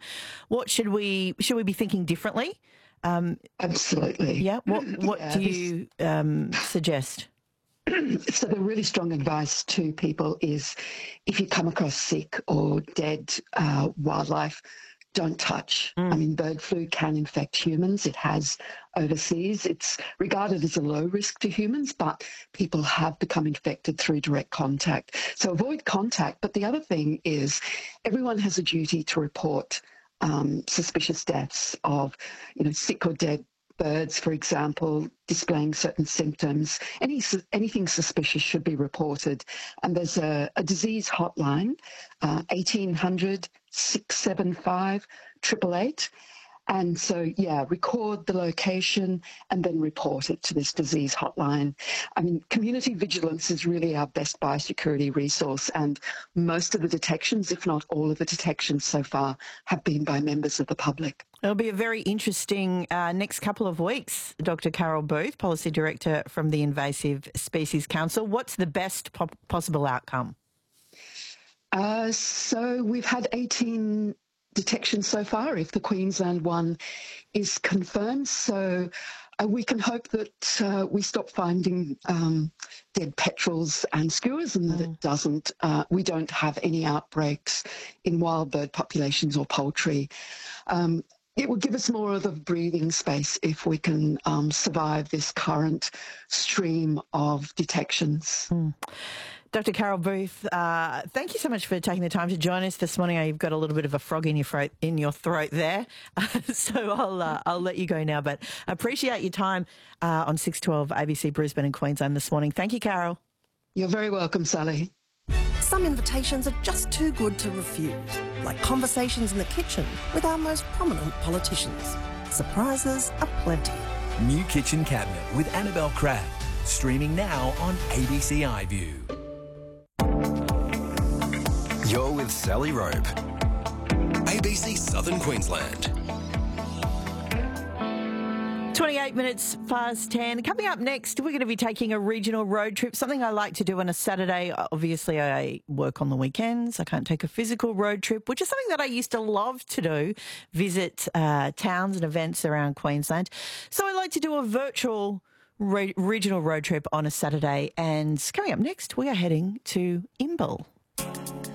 What should we be thinking differently? Absolutely. Yeah. What do you suggest? So the really strong advice to people is if you come across sick or dead wildlife, don't touch. I mean, bird flu can infect humans. It has overseas. It's regarded as a low risk to humans, but people have become infected through direct contact. So avoid contact. But the other thing is everyone has a duty to report suspicious deaths of, sick or dead birds, for example, displaying certain symptoms. Anything suspicious should be reported. And there's a disease hotline, 1800 675 888. And so, record the location and then report it to this disease hotline. I mean, community vigilance is really our best biosecurity resource, and most of the detections, if not all of the detections so far, have been by members of the public. It'll be a very interesting next couple of weeks. Dr. Carol Booth, Policy Director from the Invasive Species Council. What's the best possible outcome? So we've had 18 detections so far, if the Queensland one is confirmed. So we can hope that we stop finding dead petrels and skuas, and that it doesn't. We don't have any outbreaks in wild bird populations or poultry. It will give us more of the breathing space if we can survive this current stream of detections. Dr. Carol Booth, thank you so much for taking the time to join us this morning. You've got a little bit of a frog in your throat there, so I'll let you go now. But I appreciate your time on 612 ABC Brisbane and Queensland this morning. Thank you, Carol. You're very welcome, Sally. Some invitations are just too good to refuse, like conversations in the kitchen with our most prominent politicians. Surprises are plenty. New Kitchen Cabinet with Annabelle Crabb, streaming now on ABC iView. You're with Sally Rope, ABC Southern Queensland. 28 minutes past 10. Coming up next, we're going to be taking a regional road trip, something I like to do on a Saturday. Obviously, I work on the weekends. I can't take a physical road trip, which is something that I used to love to do, visit towns and events around Queensland. So I like to do a virtual regional road trip on a Saturday. And coming up next, we are heading to Imbil.